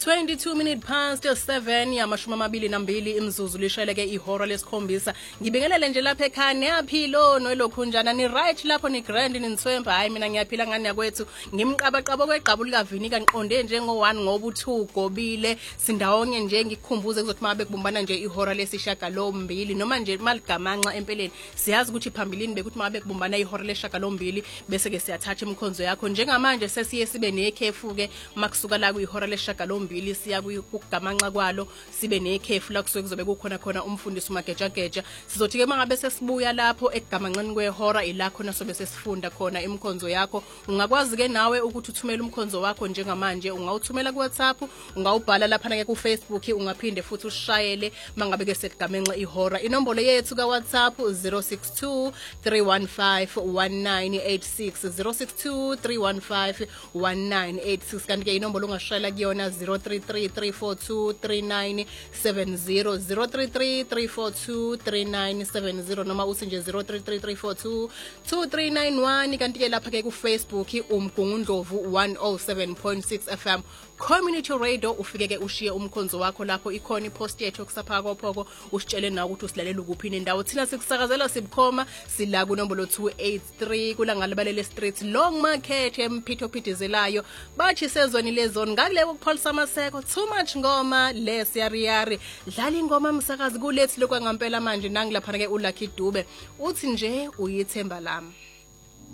22 minutes past 7 yamashumi amabili nambili imzuzu lisheleke ihora lesikhombisa. Ngibingelele nje lapha ekhaya niyaphilo noyilokhunjana ni right lapho ni grand ninithwemba. Hayi mina ngiyaphila ngani yakwethu. Ngimqabaqaba kweqhabu likaVini kanqonde njengo 1 ngoba u2 gobile sindawonye nje ngikukhumbuze kuzothi mabe kubumbana nje ihora lesishagalombili noma nje maligamanxa empeleni. Siyazi ukuthi phambilini bekuthi mabe kubumbana ihora leshagalombili bese ke siyathatha imkhonzo yakho njengamanje sesiye sibe nekhefu ke makusuka la kuyihora leshagalombili siya kugamanxa kwalo sibe nekhefu la kusuke kuzobe kukhona khona umfundisi uMagejageja. Sizothi ke mangabe sesibuya lapho egamanxeni kwehora ilakho nasobe sesifunda khona imkhonzo yakho. Ungakwazi ke nawe ukuthi uthumele umkhonzo wakho njengamanje ungawuthumela ku WhatsApp, ungawubhala lapha ke ku Facebook, ungaphinde futhi ushayele mangabe ke sekugamenxa ihora. Inombolo yethu ka WhatsApp 062 315 1986 062 315 1986 kanti ke inombolo ungashayela kuyona 033 342 3970 033 342 3970 noma uthi nje 033 342 2391 kanti ke lapha ke ku Facebook umgungundlovu 107.6 FM Community Radio. Ufike ke ushiye umkhonzo wakho lapho ikhona ipost yethu kusapha kophoko usitshele na ukuthi usilalela ukuphi nendawo. Thina sikusakazela sibukhoma sila ku nombolo 283 kula ngalibalele street Long Market emphithophithizelayo bathi sezoni lezoni ngakule ukupholisa amaseko too much ngoma les yariyari dlala ingoma msakazi kulethi lokwangampela manje nangilapha ke uLucky Dube uthi nje uyithemba lami.